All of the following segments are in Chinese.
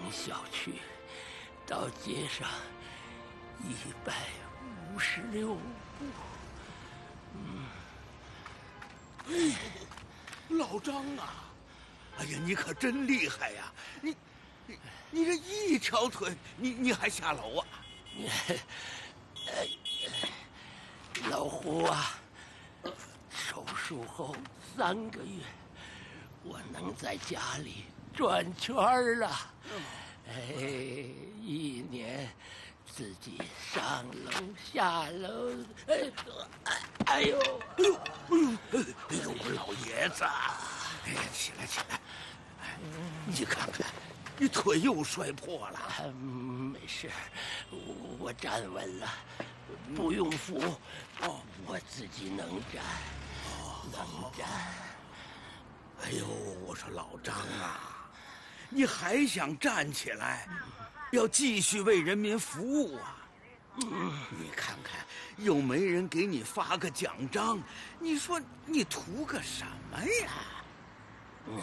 小区到街上156步。 老张啊，哎呀，你可真厉害呀！你这一条腿，你还下楼啊？ 老胡啊，手术后3个月，我能在家里转圈了。1年自己上楼下楼，哎呦， 老爷子，哎呀，起来！你看看，你腿又摔破了。 没事，我站稳了，不用扶。我自己能站，能站。 哎呦，我说老张啊，你还想站起来，要继续为人民服务啊？你看看，又没人给你发个奖章，你说你图个什么呀？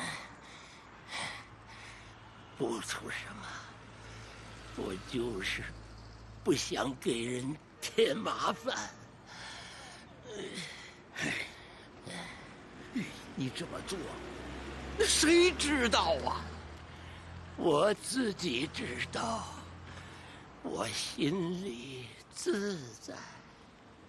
不图什么，我就是不想给人添麻烦。 你这么做，谁知道啊？ 我自己知道，我心里自在。